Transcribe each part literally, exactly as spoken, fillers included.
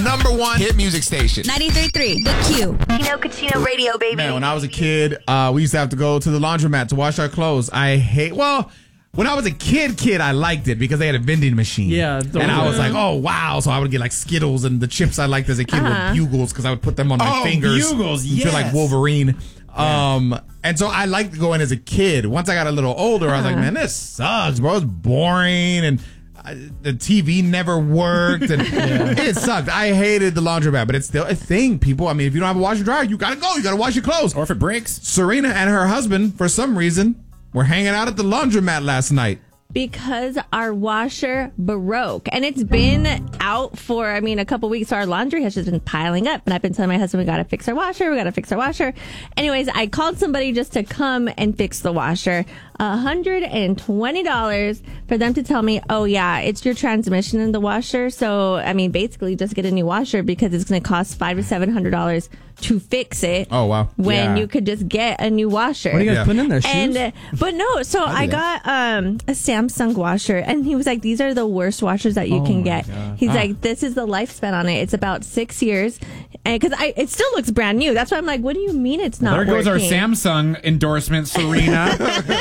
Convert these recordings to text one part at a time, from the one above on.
number one hit music station. ninety-three point three, The Q. Tino Cucino Radio, baby. Man, when I was a kid, uh, we used to have to go to the laundromat to wash our clothes. I hate, well, when I was a kid, kid, I liked it because they had a vending machine. Yeah. And I was like, oh, wow. So I would get like Skittles, and the chips I liked as a kid Uh-huh. were Bugles because I would put them on my Oh, fingers. Bugles, You feel like yes. Wolverine. Um, and so I liked going as a kid. Once I got a little older, I was like, Uh-huh. man, this sucks, bro. It's boring. And uh, the T V never worked. And it sucked. I hated the laundromat, but it's still a thing, people. I mean, if you don't have a washer dryer, you got to go. You got to wash your clothes. Or if it breaks. Serena and her husband, for some reason, were hanging out at the laundromat last night. Because our washer broke, and it's been out for, I mean, a couple weeks. So our laundry has just been piling up, and I've been telling my husband, we got to fix our washer. We got to fix our washer. Anyways, I called somebody just to come and fix the washer. one hundred twenty dollars for them to tell me, oh yeah, it's your transmission in the washer. So, I mean, basically just get a new washer because it's going to cost five to seven hundred dollars to fix it. Oh, wow. When Yeah. you could just get a new washer. What are you guys Yeah. putting in there? Shoes? And uh, but no, so I do got um a Samsung washer, and he was like, "These are the worst washers that you Oh can my get." God. He's Ah. like, "This is the lifespan on it. It's about six years," and because I it still looks brand new. That's why I'm like, "What do you mean it's not There goes our working?" Samsung endorsement, Serena.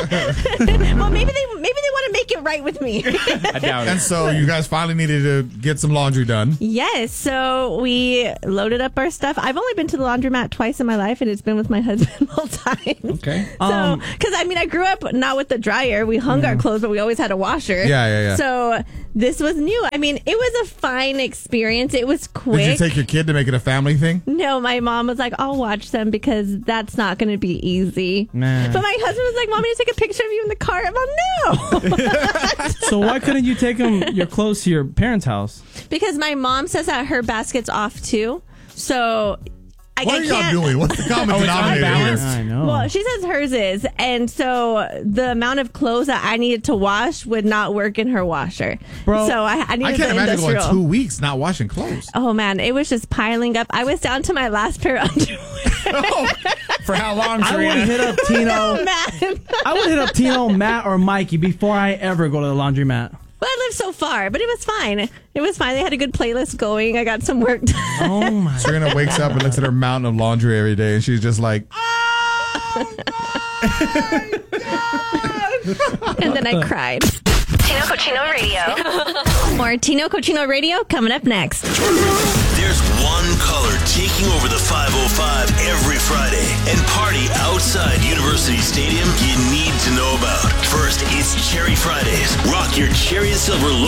Well, maybe they maybe they want to make it right with me. I doubt And it. so you guys finally needed to get some laundry done. Yes, so we loaded up our stuff. I've only been to the laundromat twice in my life, and it's been with my husband all time. Okay. So, Um, because I mean, I grew up not with the dryer. We hung our clothes, but we always had a washer. Yeah, yeah, yeah. So this was new. I mean, it was a fine experience. It was quick. Did you take your kid to make it a family thing? No, my mom was like, I'll watch them because that's not going to be easy. Man. But my husband was like, Mom, I need to take a picture of you in the car. I'm like, no. So why couldn't you take them your clothes to your parents' house? Because my mom says that her basket's off too. So I, What I are y'all can't. doing? What's the common Oh, it's denominator unbalanced? here? I know. Well, she says hers is. And so the amount of clothes that I needed to wash would not work in her washer. Bro, so I, I needed I can't the imagine industrial. going two weeks not washing clothes. Oh, man. It was just piling up. I was down to my last pair of underwear. For how long, I would Serena? hit up Tino. Oh, man. I would hit up Tino, Matt, or Mikey before I ever go to the laundromat. Well, I live so far, but it was fine. It was fine. They had a good playlist going. I got some work done. Oh my! Serena wakes up and looks at her mountain of laundry every day, and she's just like, And then I cried. Tino Cucino Radio. More Tino Cochino Radio coming up next. There's one color taking over the five oh five every Friday and party outside University Stadium you need to know about. First, it's Cherry Fridays. Rock your cherry and silver